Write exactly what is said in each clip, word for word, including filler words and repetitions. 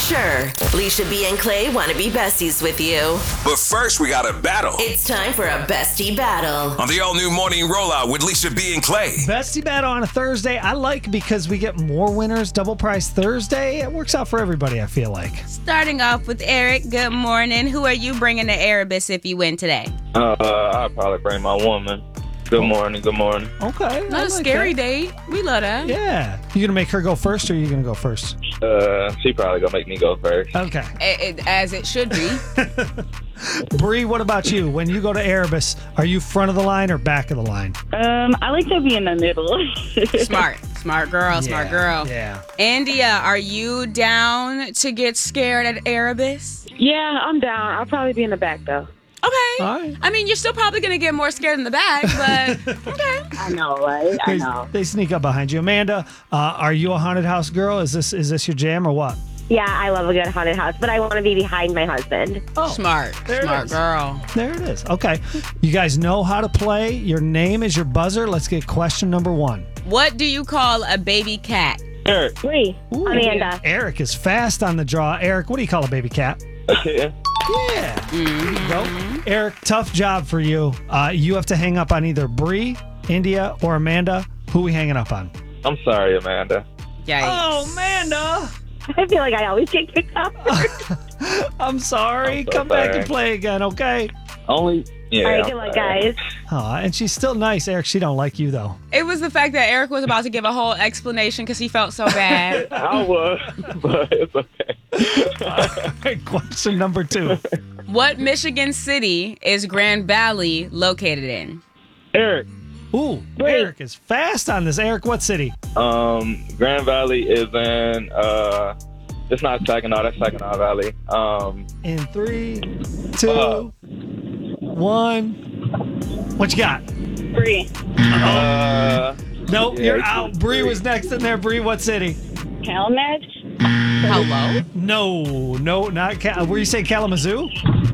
Sure, Leisha B and Clay want to be besties with you. But first, we got a battle. It's time for a bestie battle. On the all-new Morning Rollout with Leisha B and Clay. Bestie battle on a Thursday, I like because we get more winners. Double price Thursday. It works out for everybody, I feel like. Starting off with Eric, good morning. Who are you bringing to Erebus if you win today? Uh, I'll probably bring my woman. Good morning, good morning. Okay. Not I a like scary that. date. We love that. Yeah. You gonna make her go first, or you gonna go first? Uh, she probably gonna make me go first. Okay. It- it- as it should be. Bree, what about you? When you go to Erebus, are you front of the line or back of the line? Um, I like to be in the middle. Smart. Smart girl. Smart Yeah, girl. Yeah. India, are you down to get scared at Erebus? Yeah, I'm down. I'll probably be in the back though. Okay. All right. I mean, you're still probably going to get more scared in the back, but okay. I know, right? I They, know. they sneak up behind you. Amanda, uh, are you a haunted house girl? Is this is this your jam or what? Yeah, I love a good haunted house, but I want to be behind my husband. Oh, Smart. there it Smart is. girl. there it is. Okay. You guys know how to play. Your name is your buzzer. Let's get question number one. What do you call a baby cat? Eric, Bree, Ooh. Amanda. Eric is fast on the draw. Eric, what do you call a baby cat? a kitten. Yeah. There you go. Eric, tough job for you. Uh, you have to hang up on either Bree, India, or Amanda. Who we hanging up on? I'm sorry, Amanda. Yikes. Oh, Amanda. I feel like I always get kicked off. I'm sorry. I'm so Come back sorry. and play again, okay? Only, yeah. All right, I'm good luck, sorry. guys. Aw, and she's still nice, Eric. She don't like you, though. It was the fact that Eric was about to give a whole explanation because he felt so bad. I was, but it's okay. All right, question number two. What Michigan city is Grand Valley located in? Eric, Ooh, Eric is fast on this. Eric, what city? um, Grand Valley is in, uh, it's not Saginaw, that's Saginaw Valley. Um, In three, two, Uh. one. What you got? Bree, uh, Nope, Yeah, you're it's out. in Bree three. was next in there. Bree, what city? Calumet, Hello? No, no, not Cal. Were you saying Kalamazoo?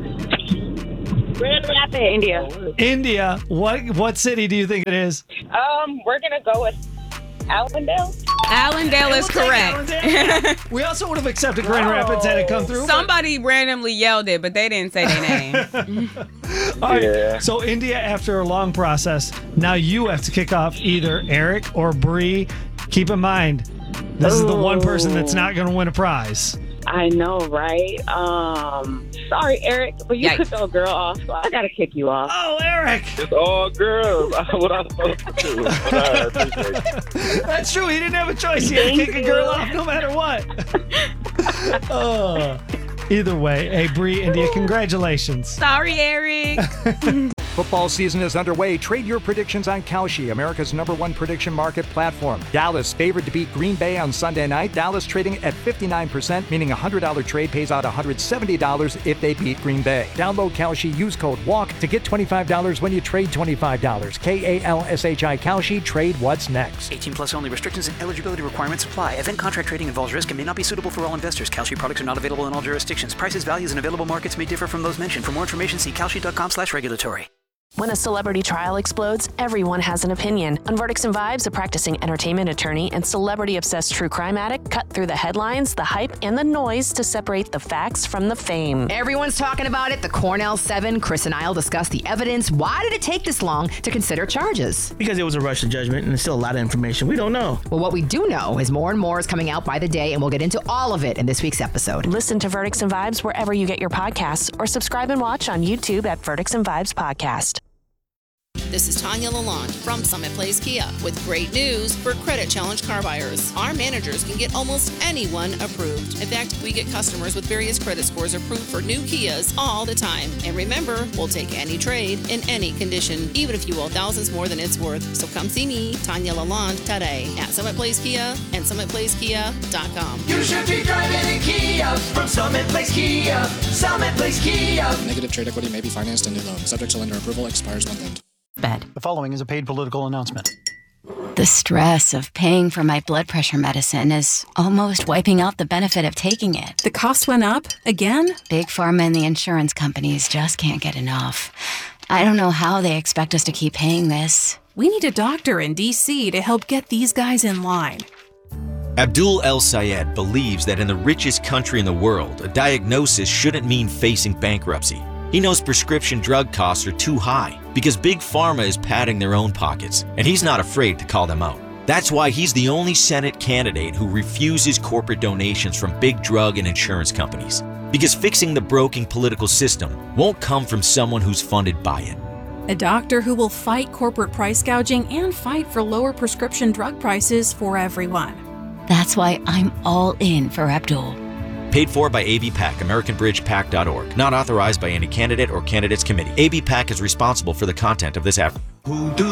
Grand Rapids, India. India. What what city do you think it is? Um, we're gonna go with Allendale. Allendale is We'll take correct. Allendale. We also would have accepted Grand Rapids had it come through. but- Somebody randomly yelled it, but they didn't say their name. All right. Yeah. So India, after a long process, now you have to kick off either Eric or Bree. Keep in mind, this is the one person that's not going to win a prize. I know, right? Um, sorry, Eric, but you Yikes. took the girl off, so I gotta kick you off. Oh, Eric. it's all girls. What I'm supposed to do. But I appreciate it. That's true. He didn't have a choice. He had to Thank kick a you. girl off no matter what. Oh. Either way, hey, Bree, India, congratulations. Sorry, Eric. Football season is underway. Trade your predictions on Kalshi, America's number one prediction market platform. Dallas favored to beat Green Bay on Sunday night. Dallas trading at fifty-nine percent, meaning a one hundred dollars trade pays out one hundred seventy dollars if they beat Green Bay. Download Kalshi, use code WALK to get twenty-five dollars when you trade twenty-five dollars. K A L S H I Kalshi, trade what's next. eighteen plus only. Restrictions and eligibility requirements apply. Event contract trading involves risk and may not be suitable for all investors. Kalshi products are not available in all jurisdictions. Prices, values, and available markets may differ from those mentioned. For more information, see kalshi.com slash regulatory. When a celebrity trial explodes, everyone has an opinion. On Verdicts and Vibes, a practicing entertainment attorney and celebrity-obsessed true crime addict cut through the headlines, the hype, and the noise to separate the facts from the fame. Everyone's talking about it. The Cornell Seven. Chris and I'll discuss the evidence. Why did it take this long to consider charges? Because it was a rush to judgment and there's still a lot of information we don't know. Well, what we do know is more and more is coming out by the day, and we'll get into all of it in this week's episode. Listen to Verdicts and Vibes wherever you get your podcasts, or subscribe and watch on YouTube at Verdicts and Vibes Podcast. This is Tanya Lalonde from Summit Place Kia with great news for credit challenge car buyers. Our managers can get almost anyone approved. In fact, we get customers with various credit scores approved for new Kias all the time. And remember, we'll take any trade in any condition, even if you owe thousands more than it's worth. So come see me, Tanya Lalonde, today at Summit Place Kia and summit place kia dot com. You should be driving in Kia from Summit Place Kia. Summit Place Kia. Negative trade equity may be financed in new loan. Subject to lender approval. Expires month end. Bed. The following is a paid political announcement. The stress of paying for my blood pressure medicine is almost wiping out the benefit of taking it. The cost went up again? Big Pharma and the insurance companies just can't get enough. I don't know how they expect us to keep paying this. We need a doctor in D C to help get these guys in line. Abdul El Sayed believes that in the richest country in the world, a diagnosis shouldn't mean facing bankruptcy. He knows prescription drug costs are too high because Big Pharma is padding their own pockets, and he's not afraid to call them out. That's why he's the only Senate candidate who refuses corporate donations from big drug and insurance companies. Because fixing the broken political system won't come from someone who's funded by it. A doctor who will fight corporate price gouging and fight for lower prescription drug prices for everyone. That's why I'm all in for Abdul. Paid for by A B PAC, American Bridge Pac dot org. Not authorized by any candidate or candidates committee. A B PAC is responsible for the content of this advertisement. Who do